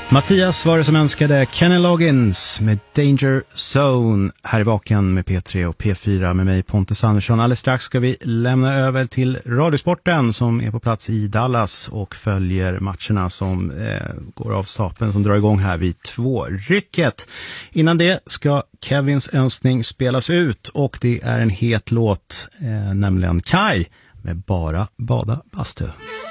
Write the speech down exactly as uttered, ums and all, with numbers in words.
Mattias var det som önskade Kenny Loggins med Danger Zone här i Vaken med P tre och P fyra med mig Pontus Andersson. Alldeles strax ska vi lämna över till Radiosporten som är på plats i Dallas och följer matcherna som eh, går av stapeln som drar igång här vid två rycket. Innan det ska Kevins önskning spelas ut och det är en het låt, eh, nämligen Kai med Bara Bada Bastu.